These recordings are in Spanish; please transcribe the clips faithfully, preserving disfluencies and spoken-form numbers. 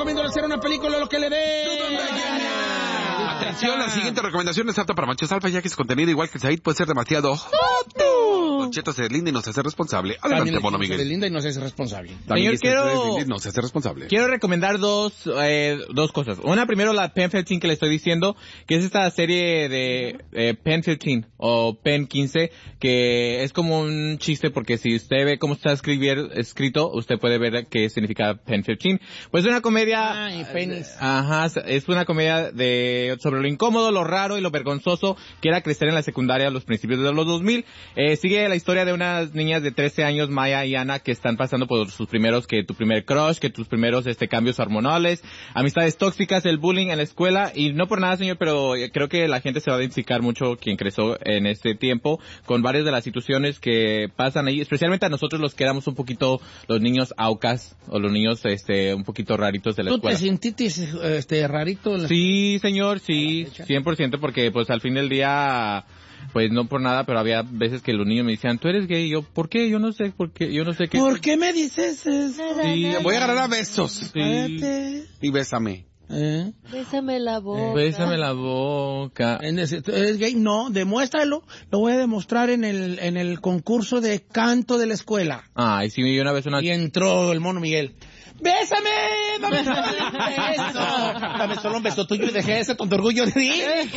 recomiendo hacer una película lo que le dé. Atención, la siguiente recomendación es apta para machos alfa, ya que su contenido, igual que el Said, puede ser demasiado Don Cheto se deslinda y no se hace responsable. Adelante, Mono Miguel. Se deslinda y no se hace responsable. También Señor, quiero... no se hace responsable. Quiero recomendar dos eh, dos cosas. Una, primero, la Pen quince que le estoy diciendo, que es esta serie de eh, Pen quince o Pen quince, que es como un chiste, porque si usted ve cómo está escribir, escrito, usted puede ver qué significa Pen quince. Pues es una comedia... Ay, penis. Ajá, es una comedia de sobre lo incómodo, lo raro y lo vergonzoso que era crecer en la secundaria a los principios de los dos mil. Eh, sigue la historia de unas niñas de trece años, Maya y Ana, que están pasando por sus primeros, que tu primer crush, que tus primeros este cambios hormonales, amistades tóxicas, el bullying en la escuela, y no por nada, señor, pero creo que la gente se va a identificar mucho quien creció en este tiempo con varias de las situaciones que pasan ahí, especialmente a nosotros los que éramos un poquito los niños aucas o los niños este un poquito raritos de la ¿Tú escuela. te sentiste este, rarito? En la... Sí, señor, sí, cien por ciento, porque pues al fin del día... Pues no por nada, pero había veces que los niños me decían, ¿tú eres gay? Y yo, ¿por qué? Yo no sé, ¿por qué? Yo no sé qué. ¿Por qué me dices eso? Sí, voy a agarrar a besos. Sí. Y bésame. ¿Eh? Bésame la boca. Bésame la boca. ¿Es gay? No, demuéstralo. Lo voy a demostrar en el, en el concurso de canto de la escuela. Ay, sí, y una vez una... Y entró el Mono Miguel. ¡Bésame! ¡Dame solo un beso! Dame solo un beso tuyo y dejé ese tonto orgullo de hijo.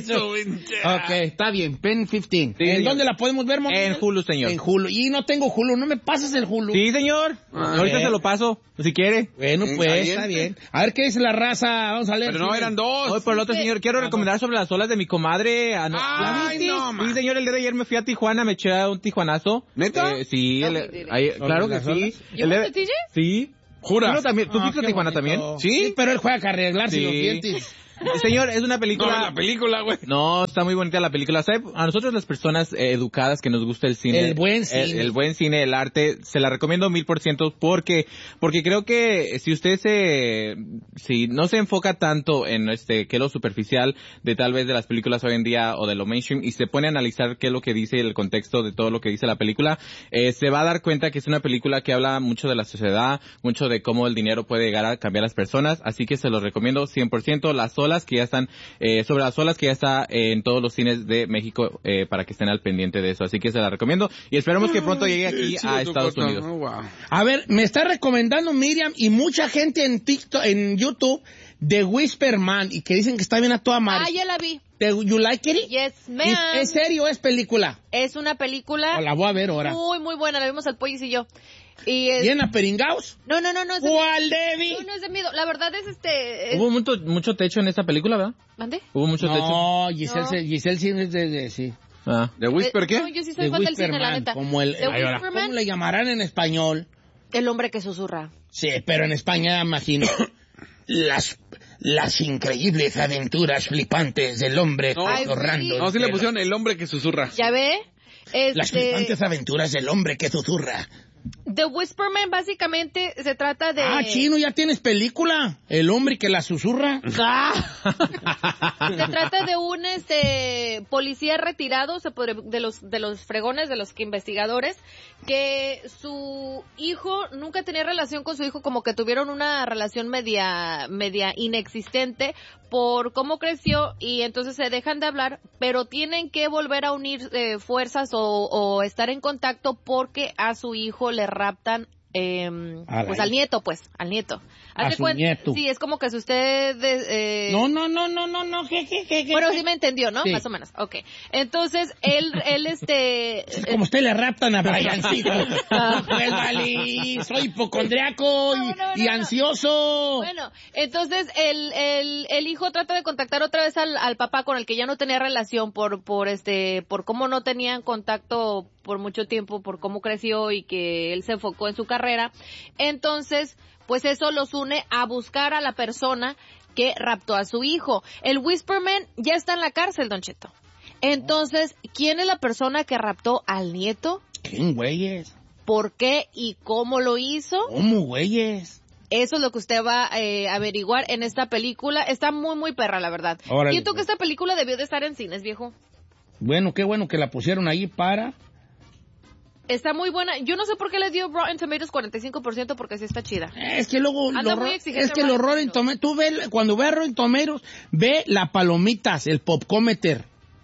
Ok, está bien. Pen quince. Sí, ¿En señor. dónde la podemos ver, Mono En Miguel? Hulu, señor. En Hulu. Y no tengo Hulu. ¿No me pasas el Hulu? Sí, señor. Ah, Ahorita eh. se lo paso, si quiere. Bueno, Sí, pues, está bien. está bien. A ver qué dice la raza. Vamos a leer. Pero no, eran dos. Hoy por el otro, señor, quiero recomendar sobre las olas de mi comadre. Ano- Ay, ¿La no, man. Sí, señor, el día de ayer me fui a Tijuana, me eché a un tijuanazo. ¿Neta? Eh, sí, No, el- me diré. ahí- claro que ¿Las sí. olas? ¿You El día- went to T J? Sí. Jura. ¿Tú, no también, ¿tú Ah, fuiste a qué Tijuana bonito. también? ¿Sí? Pero él juega a arreglarse Sí. los dientes. Señor, es una No, película... la película, güey. No, está muy bonita la película. ¿Sabe? A nosotros las personas eh, educadas que nos gusta el cine, El buen el, cine. el buen cine, el arte, se la recomiendo mil por ciento porque porque creo que si usted se si no se enfoca tanto en este que es lo superficial de tal vez de las películas hoy en día o de lo mainstream y se pone a analizar qué es lo que dice el contexto de todo lo que dice la película, eh, se va a dar cuenta que es una película que habla mucho de la sociedad, mucho de cómo el dinero puede llegar a cambiar a las personas, así que se los recomiendo cien por ciento. Las olas que ya están Eh, sobre las olas que ya está eh, en todos los cines de México eh, para que estén al pendiente de eso. Así que se la recomiendo y esperemos que pronto llegue aquí a Estados Unidos. Oh, wow. A ver, me está recomendando Miriam y mucha gente en TikTok, en YouTube, The Whisper Man, y que dicen que está bien a toda madre. Ah, ya la vi. ¿Te- ¿You like it? Yes, ma'am. ¿Es, ¿Es serio o es película? Es una película O la voy a ver ahora. muy, muy buena. La vimos al Pollis y yo. Y es... ¿Bien a Peringaos? No, no, no, no. Es de... ¿Cuál, Debbie? No, no es de miedo. La verdad es este... es- Hubo mucho, mucho techo en esta película, ¿verdad? ¿Mande? Hubo mucho techo. No, Giselle, No. se- Giselle sí es de, de- sí. Ah. ¿De Whisper Eh, qué? No, yo sí soy The fan del Whisper cine, la Man, neta. como el, The ay, ahora, Whisper ¿cómo Man, le llamarán en español? el hombre que susurra. Sí, pero en España imagino. Las, las increíbles aventuras flipantes del hombre No, susurrando. No, sí le pusieron el hombre que susurra. ¿Ya ve? Las Este, flipantes aventuras del hombre que susurra. The Whisperman básicamente se trata de... Ah, chino, ya tienes película. El hombre que la susurra. Se trata de un este policía retirado, se podría- de los de los fregones, de los que investigadores, que su hijo nunca tenía relación con su hijo, como que tuvieron una relación media media inexistente por cómo creció y entonces se dejan de hablar, pero tienen que volver a unir eh, fuerzas o, o estar en contacto porque a su hijo le raptan eh, Al pues ahí. al nieto, pues, al nieto. A Haz de su cuenta- nieto. Sí, es como que si usted... eh, No, no, no, no, no, no. Je, je, je, je. bueno, sí me entendió, ¿no? Sí. Más o menos. Ok. Entonces, él, él, este... Es como usted le raptan a Briancito. Pues, vale, soy hipocondriaco y, No, no, no, y no. ansioso. Bueno, entonces el, el, el hijo trata de contactar otra vez al, al papá con el que ya no tenía relación por, por este, por cómo no tenían contacto por mucho tiempo, por cómo creció y que él se enfocó en su carrera. Entonces, pues eso los une a buscar a la persona que raptó a su hijo. El Whisperman ya está en la cárcel, Don Cheto. Entonces, ¿quién es la persona que raptó al nieto? ¿Quién, güeyes? ¿Por qué y cómo lo hizo? ¿Cómo, güeyes? Eso es lo que usted va eh, a averiguar en esta película. Está muy, muy perra, la verdad. Órale, Siento que pues. esta película debió de estar en cines, viejo. Bueno, qué bueno que la pusieron ahí para... Está muy buena. Yo no sé por qué le dio Rotten Tomatoes cuarenta y cinco por ciento porque sí está chida. Es que luego... Anda Lo, muy exigente es que los Rotten Tomatoes... Tú ve, cuando ve a Rotten Tomatoes, ve las palomitas, el popcometer.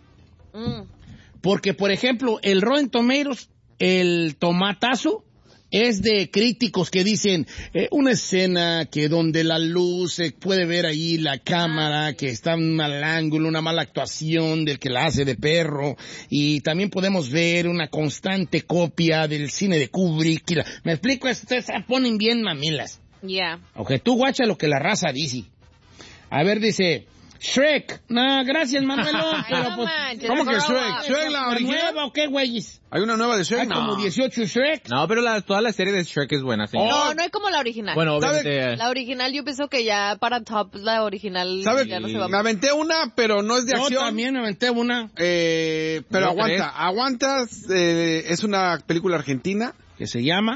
Mm. Porque, por ejemplo, el Rotten Tomatoes, el tomatazo, es de críticos que dicen eh, una escena que donde la luz se puede ver ahí la cámara, que está en un mal ángulo, una mala actuación del que la hace de perro, y también podemos ver una constante copia del cine de Kubrick. Y la, ¿me explico? Ustedes se ponen bien mamilas. Ya. Yeah. Ok, tú guacha lo que la raza dice. A ver, dice... Shrek. No, gracias, Manuel. Pero, no pues, manches, ¿cómo que grow Shrek? up. ¿Shrek la original? ¿Nueva o qué, güeyes? ¿Hay una nueva de Shrek? Hay No. como dieciocho Shrek. No, pero la, toda la serie de Shrek es buena, señor. No, no hay como la original. Bueno, ¿Sabe? obviamente... La original yo pienso que ya para top la original ¿Sabes? ya no se va a... Me aventé una, pero no es de Yo acción. también me aventé una Eh, pero ¿No aguanta, crees? aguantas. Eh, es una película argentina. que se llama...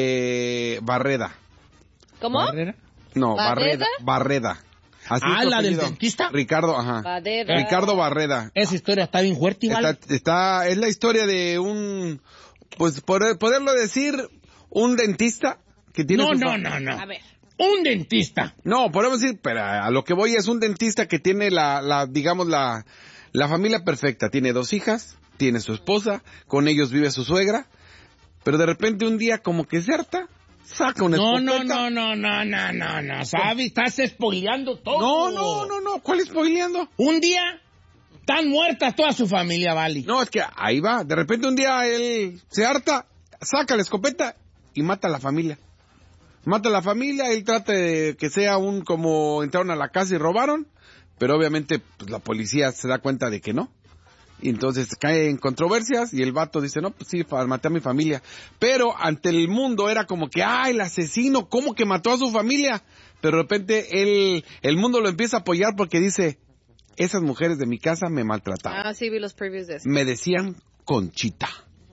Eh, Barreda. ¿Cómo? Barrera. No, ¿Barreda? Barreda. Barreda. Así Ah, es su ¿la del apellido. dentista? Ricardo, ajá. Barreda. Ricardo Barreda. Esa historia está bien fuerte, ¿vale? Está, está, es la historia de un, pues, por poderlo decir, un dentista que tiene No, su no, fa- no, no. A ver. Un dentista. No, podemos decir, pero a lo que voy es un dentista que tiene la, la, digamos, la, la familia perfecta. Tiene dos hijas, tiene su esposa, con ellos vive su suegra, pero de repente un día como que se harta, saca una No, escopeta. no, no, no, no, no, no, no, ¿sabes? Estás spoileando todo. No, no, no, no, ¿cuál es spoileando? Un día, están muertas toda su familia, ¿vale? No, es que ahí va, de repente un día él se harta, saca la escopeta y mata a la familia. Mata a la familia, él trata de que sea un como entraron a la casa y robaron, pero obviamente pues, la policía se da cuenta de que no. Y entonces cae en controversias y el vato dice, no, pues sí, maté a mi familia. Pero ante el mundo era como que, ah, el asesino, ¿cómo que mató a su familia? Pero de repente él, el mundo lo empieza a apoyar porque dice, esas mujeres de mi casa me maltrataban. Ah, sí, vi los previews de eso. Me decían Conchita.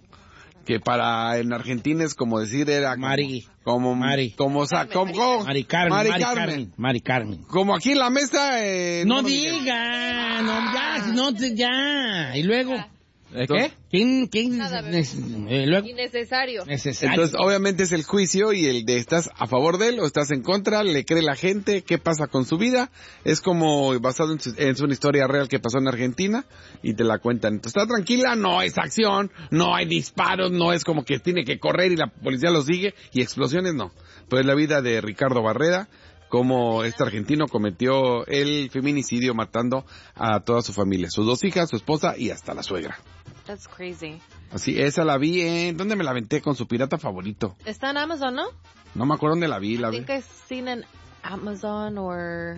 Que para en Argentina es como decir era como, Mari. como Mari. como o sea, Carmen, como, Mari como- Mari Carmen, Mari Mari Carmen. Carmen, Mari Carmen. Como aquí en la mesa eh, No Hermano Miguel. diga, no, ya, no, te- ya. Y luego, ¿Eh, ¿Qué? ¿quién, quién, Nada, bebé. eh, luego, Innecesario. necesario. Entonces, obviamente es el juicio y el de estás a favor de él o estás en contra, le cree la gente, qué pasa con su vida. Es como basado en, su, en una historia real que pasó en Argentina y te la cuentan. Entonces, está tranquila, no es acción, no hay disparos, no es como que tiene que correr y la policía lo sigue y explosiones, no. Pues la vida de Ricardo Barreda, como este argentino cometió el feminicidio matando a toda su familia, sus dos hijas, su esposa y hasta la suegra. That's crazy. Así, esa la vi en... ¿Dónde me la aventé? Con su pirata favorito. Está en Amazon, ¿no? No me acuerdo dónde la vi. La I vi. think I've seen en Amazon or...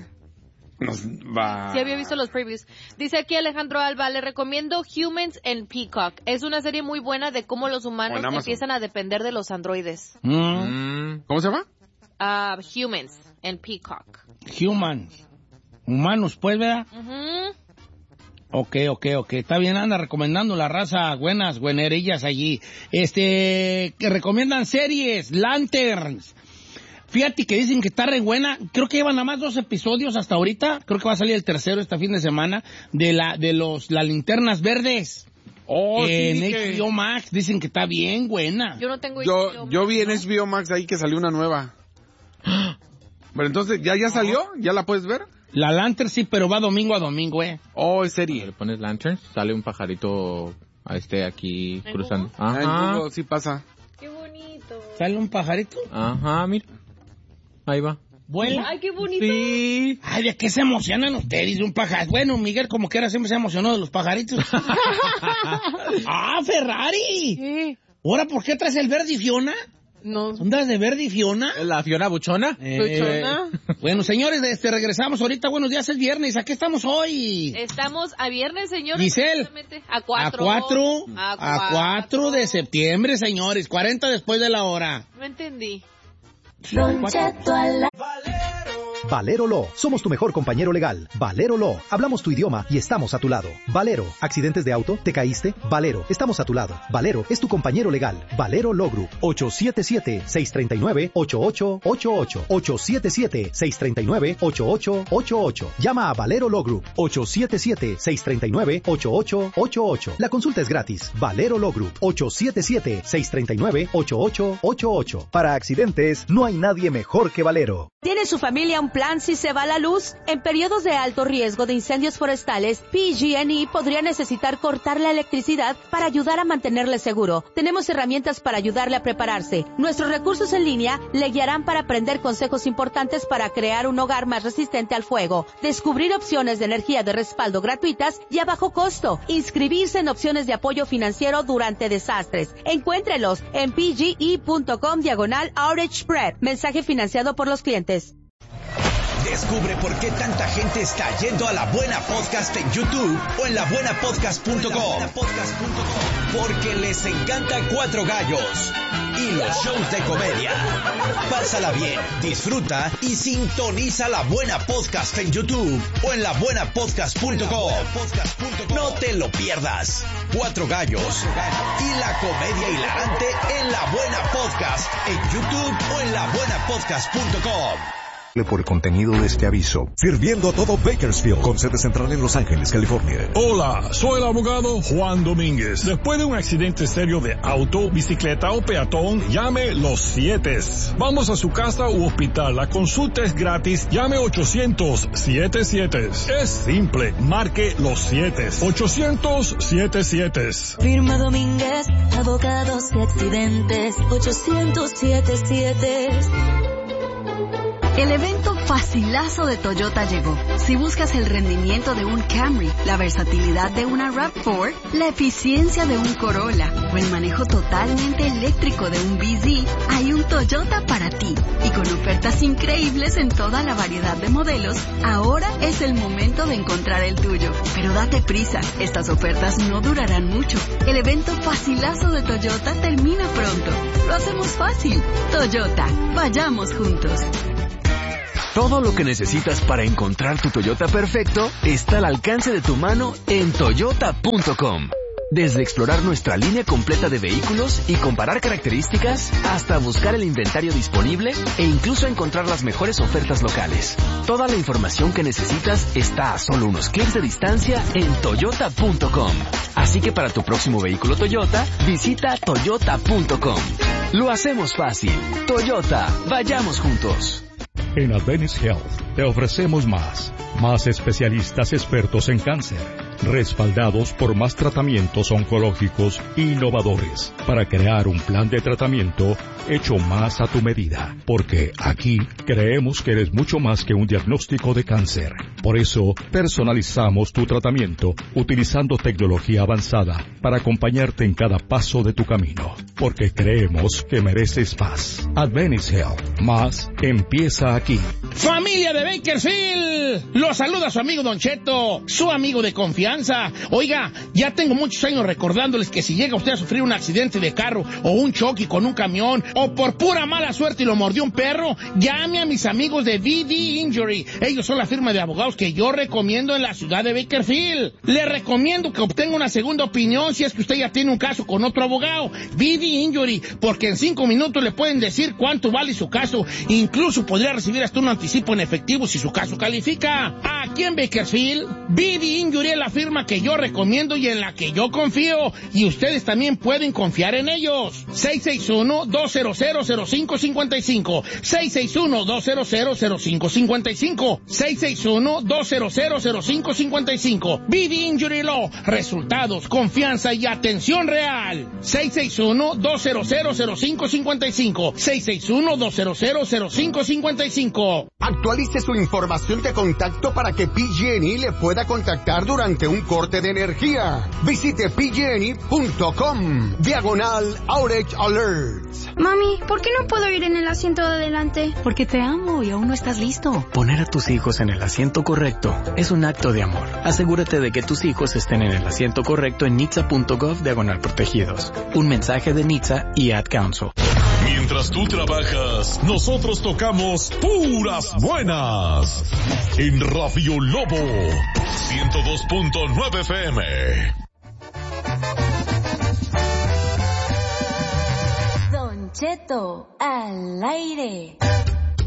Nos va... Sí, había visto los previews. Dice aquí Alejandro Alba, le recomiendo Humans and Peacock. Es una serie muy buena de cómo los humanos O en Amazon. empiezan a depender de los androides. Mm, Mm, ¿Cómo se llama? Ah, Humans and Peacock. human. Humanos, pues, ¿verdad? Ujú. Ok, ok, ok. Está bien, anda recomendando la raza buenas, buenerillas allí. Este, que recomiendan series, Lanterns. Fíjate que dicen que está re buena. Creo que llevan nada más dos episodios hasta ahorita. Creo que va a salir el tercero este fin de semana de la de los las linternas verdes. Oh, en sí, H B O que... Max dicen que está bien buena. Yo no tengo Yo, yo vi en H B O Max ahí que salió una nueva. Pero entonces, ¿ya, ya salió? ¿Ya la puedes ver? La Lantern sí, pero va domingo a domingo, eh. Oh, es le serie. pones lanterns, sale un pajarito a este aquí ¿En cruzando. Ah, en Ajá. Google sí pasa. Qué bonito. Sale un pajarito, Ajá, mira. Ahí va. vuela. Ay, qué bonito. Sí. Ay, ¿de qué se emocionan ustedes de un pajarito? Bueno, Miguel como quiera siempre se emocionó de los pajaritos. ¡Ah, Ferrari! ¿Qué? ¿Ahora por qué traes el verde y Fiona? No. ¿Ondas de verde y Fiona? ¿La Fiona Buchona? Eh, ¿Buchona? Bueno, señores, este, regresamos ahorita. Buenos días, es viernes. ¿A qué estamos hoy? Estamos a viernes, señores. Giselle. Exactamente. A cuatro. A cuatro. A A cuatro de septiembre, señores. cuarenta después de la hora. No entendí. Don Cheto al Valero, Valero Law. Somos tu mejor compañero legal. Valero Law. Hablamos tu idioma y estamos a tu lado. Valero. ¿Accidentes de auto? ¿Te caíste? Valero. Estamos a tu lado. Valero es tu compañero legal. Valero Law Group. ocho siete siete, seis tres nueve, ocho ocho ocho ocho. ocho siete siete, seis tres nueve, ocho ocho ocho ocho. Llama a Valero Law Group. ocho siete siete, seis tres nueve, ocho ocho ocho ocho. La consulta es gratis. Valero Law Group. ocho siete siete, seis tres nueve, ocho ocho ocho ocho. Para accidentes, no hay nadie mejor que Valero. ¿Tiene su familia un plan si se va la luz? En periodos de alto riesgo de incendios forestales, P G and E podría necesitar cortar la electricidad para ayudar a mantenerle seguro. Tenemos herramientas para ayudarle a prepararse. Nuestros recursos en línea le guiarán para aprender consejos importantes para crear un hogar más resistente al fuego, descubrir opciones de energía de respaldo gratuitas y a bajo costo, inscribirse en opciones de apoyo financiero durante desastres. Encuéntrelos en pge.com diagonal outage prep. Mensaje financiado por los clientes. Descubre por qué tanta gente está yendo a La Buena Podcast en YouTube o en la buena podcast punto com. Porque les encanta Cuatro Gallos y los shows de comedia. Pásala bien, disfruta y sintoniza La Buena Podcast en YouTube o en la buena podcast punto com. No te lo pierdas. Cuatro Gallos y la comedia hilarante en La Buena Podcast en YouTube o en la buena podcast punto com. Por el contenido de este aviso. Sirviendo a todo Bakersfield, con sede central en Los Ángeles, California. Hola, soy el abogado Juan Domínguez. Después de un accidente serio de auto, bicicleta o peatón, llame Los Sietes. Vamos a su casa u hospital. La consulta es gratis. Llame ochocientos siete siete. Es simple. Marque Los Sietes. ochocientos siete siete. Firma Domínguez, abogados de accidentes. ochocientos siete siete. El evento facilazo de Toyota llegó. Si buscas el rendimiento de un Camry, la versatilidad de una RAV cuatro, la eficiencia de un Corolla o el manejo totalmente eléctrico de un B Z, hay un Toyota para ti. Y con ofertas increíbles en toda la variedad de modelos, ahora es el momento de encontrar el tuyo. Pero date prisa, estas ofertas no durarán mucho. El evento facilazo de Toyota termina pronto. Lo hacemos fácil. Toyota, vayamos juntos. Todo lo que necesitas para encontrar tu Toyota perfecto está al alcance de tu mano en toyota punto com. Desde explorar nuestra línea completa de vehículos y comparar características, hasta buscar el inventario disponible e incluso encontrar las mejores ofertas locales. Toda la información que necesitas está a solo unos clics de distancia en toyota punto com. Así que para tu próximo vehículo Toyota, visita toyota punto com. Lo hacemos fácil. Toyota, vayamos juntos. En Adventist Health te ofrecemos más, más especialistas expertos en cáncer, respaldados por más tratamientos oncológicos innovadores, para crear un plan de tratamiento hecho más a tu medida, porque aquí creemos que eres mucho más que un diagnóstico de cáncer. Por eso, personalizamos tu tratamiento utilizando tecnología avanzada para acompañarte en cada paso de tu camino, porque creemos que mereces más. Adventist Health, más empieza aquí. Familia de Bakersfield, los saluda su amigo Don Cheto, su amigo de confianza. Oiga, ya tengo muchos años recordándoles que si llega usted a sufrir un accidente de carro o un choque con un camión o por pura mala suerte y lo mordió un perro, llame a mis amigos de V D Injury. Ellos son la firma de abogados que yo recomiendo en la ciudad de Bakersfield. Le recomiendo que obtenga una segunda opinión si es que usted ya tiene un caso con otro abogado. V D Injury, porque en cinco minutos le pueden decir cuánto vale su caso. Incluso podría recibir hasta un anticipo en efectivo si su caso califica. Aquí en Bakersfield, V D Injury es la firma que yo recomiendo y en la que yo confío. Y ustedes también pueden confiar en ellos. seis seis uno, dos cero cero, cero cinco cinco cinco. seis seis uno, dos cero cero, cero cinco cinco cinco. seis seis uno, dos cero cero, cero cinco cinco cinco. V D Injury Law. Resultados, confianza y atención real. seis seis uno, dos cero cero, cero cinco cinco cinco. seis seis uno, dos cero cero, cero cinco cinco cinco. Actualice su información de contacto para que P G and E le pueda contactar durante un corte de energía. Visite P G and E punto com, diagonal outage alerts. Mami, ¿por qué no puedo ir en el asiento de adelante? Porque te amo y aún no estás listo. Poner a tus hijos en el asiento correcto es un acto de amor. Asegúrate de que tus hijos estén en el asiento correcto en nitsa punto gov diagonal protegidos. Un mensaje de Nitsa y Ad Council. Mientras tú trabajas, nosotros tocamos puras buenas. En Radio Lobo, ciento dos punto nueve F M. Don Cheto, al aire.